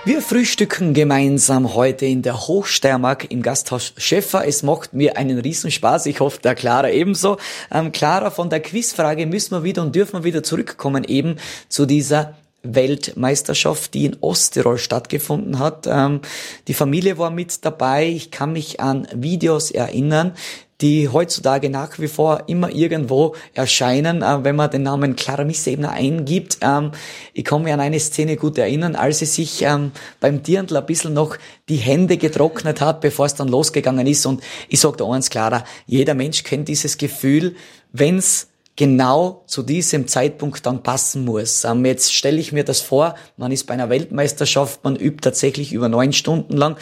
Wir frühstücken gemeinsam heute in der Hochsteiermark im Gasthaus Schäffer. Es macht mir einen Riesenspaß. Ich hoffe, der Clara ebenso. Clara, von der Quizfrage müssen wir wieder und dürfen wir wieder zurückkommen eben zu dieser Weltmeisterschaft, die in Osttirol stattgefunden hat. Die Familie war mit dabei. Ich kann mich an Videos erinnern, die heutzutage nach wie vor immer irgendwo erscheinen, wenn man den Namen Clara Missebner eingibt. Ich kann mich an eine Szene gut erinnern, als sie sich beim Dirndl ein bisschen noch die Hände getrocknet hat, bevor es dann losgegangen ist. Und ich sage dir eins, Clara, jeder Mensch kennt dieses Gefühl, wenn's genau zu diesem Zeitpunkt dann passen muss. Jetzt stelle ich mir das vor, man ist bei einer Weltmeisterschaft, man übt tatsächlich über 9 Stunden lang.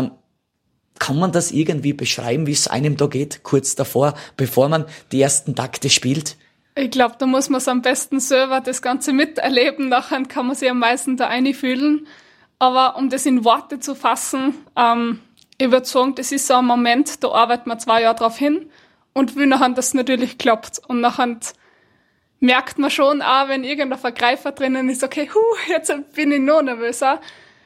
Kann man das irgendwie beschreiben, wie es einem da geht, kurz davor, bevor man die ersten Takte spielt? Ich glaube, da muss man es am besten selber das Ganze miterleben, nachher kann man sich am meisten da einfühlen. Aber um das in Worte zu fassen, ich würde sagen, das ist so ein Moment, da arbeitet man 2 Jahre drauf hin und will nachher, dass es natürlich klappt. Und nachher merkt man schon auch, wenn irgendein Vergreifer drinnen ist, okay, jetzt bin ich noch nervöser.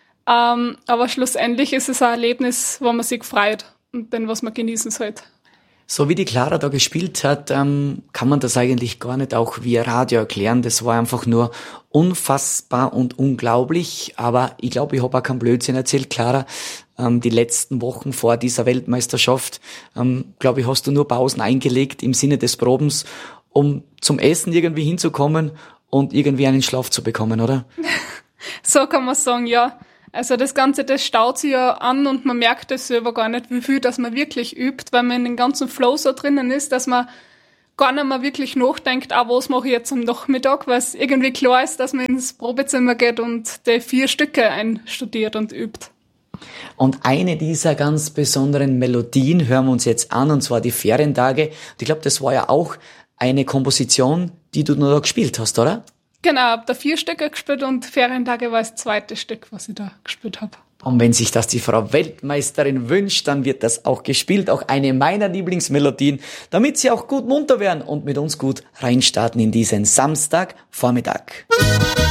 Aber schlussendlich ist es ein Erlebnis, wo man sich freut und dann, was man genießen sollte. So wie die Clara da gespielt hat, kann man das eigentlich gar nicht auch via Radio erklären. Das war einfach nur unfassbar und unglaublich. Aber ich glaube, ich habe auch keinen Blödsinn erzählt, Clara. Die letzten Wochen vor dieser Weltmeisterschaft, glaube ich, hast du nur Pausen eingelegt im Sinne des Probens, um zum Essen irgendwie hinzukommen und irgendwie einen Schlaf zu bekommen, oder? So kann man sagen, ja. Also das Ganze, das staut sich ja an und man merkt es selber gar nicht, wie viel dass man wirklich übt, weil man in den ganzen Flow so drinnen ist, dass man gar nicht mehr wirklich nachdenkt, was mache ich jetzt am Nachmittag, weil es irgendwie klar ist, dass man ins Probezimmer geht und die 4 Stücke einstudiert und übt. Und eine dieser ganz besonderen Melodien hören wir uns jetzt an, und zwar die Ferientage. Und ich glaube, das war ja auch eine Komposition, die du noch gespielt hast, oder? Genau, ich habe da 4 Stücke gespielt und Ferientage war das 2. Stück, was ich da gespielt habe. Und wenn sich das die Frau Weltmeisterin wünscht, dann wird das auch gespielt. Auch eine meiner Lieblingsmelodien, damit Sie auch gut munter werden und mit uns gut reinstarten in diesen Samstagvormittag.